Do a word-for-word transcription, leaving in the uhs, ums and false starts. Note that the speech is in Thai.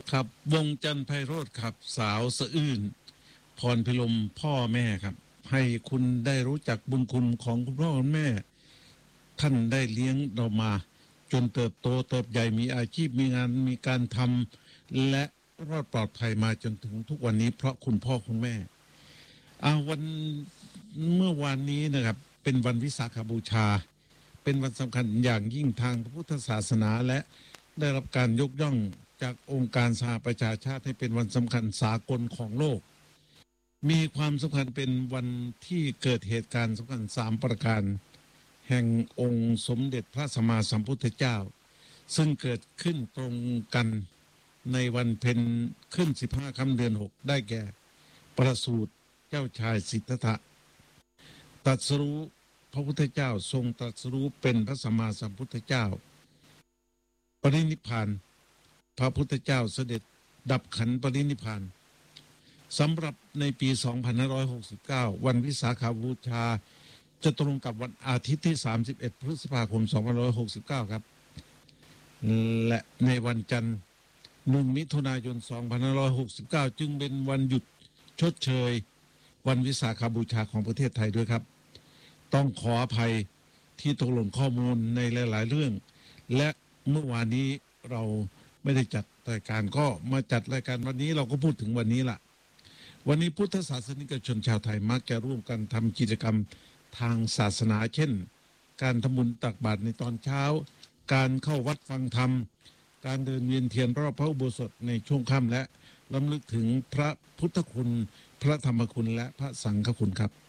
ครับวงจันทร์ไพโรธครับสาวสะอื้นพรพิลมพ่อแม่ครับให้คุณได้รู้จักบุญคุณของคุณพ่อคุณแม่ท่านได้เลี้ยงเรามาจนเติบโตเติบใหญ่มีอาชีพมีงานมีการทำและรอดปลอดภัยมาจนถึงทุกวันนี้เพราะคุณพ่อคุณแม่อาวันเมื่อวานนี้นะครับเป็นวันวิสาขบูชาเป็นวันสำคัญอย่างยิ่งทางพระพุทธศาสนาและได้รับการยกย่องจากองค์การสหประชาชาติให้เป็นวันสำคัญสากลของโลกมีความสำคัญเป็นวันที่เกิดเหตุการณ์สำคัญสามประการแห่งองค์สมเด็จพระสัมมาสัมพุทธเจ้าซึ่งเกิดขึ้นตรงกันในวันเพ็ญขึ้นสิบห้าค่ำเดือนหกได้แก่ประสูติเจ้าชายสิทธัตถะตรัสรู้พระพุทธเจ้าทรงตรัสรู้เป็นพระสัมมาสัมพุทธเจ้าปรินิพพานพระพุทธเจ้าเสด็จดับขันธ์ปรินิพพานสำหรับในปีสองพันห้าร้อยหกสิบเก้าวันวิสาขบูชาจะตรงกับวันอาทิตย์ที่สามสิบเอ็ดพฤษภาคมสองพันห้าร้อยหกสิบเก้าครับและในวันจันทร์หนึ่งมิถุนายนสองพันห้าร้อยหกสิบเก้าจึงเป็นวันหยุดชดเชยวันวิสาขบูชาของประเทศไทยด้วยครับต้องขออภัยที่ตกหล่นข้อมูลในหลายๆเรื่องและเมื่อวานนี้เราไม่ได้จัดรายการก็มาจัดรายการวันนี้เราก็พูดถึงวันนี้ล่ะวันนี้พุทธศาสนิกชนชาวไทยมักจะร่วมกันทำกิจกรรมทางศาสนาเช่นการทำบุญตักบาตรในตอนเช้าการเข้าวัดฟังธรรมการเดินเวียนเทียนรอบพระอุโบสถในช่วงค่ำและรำลึกถึงพระพุทธคุณพระธรรมคุณและพระสังฆคุณครับ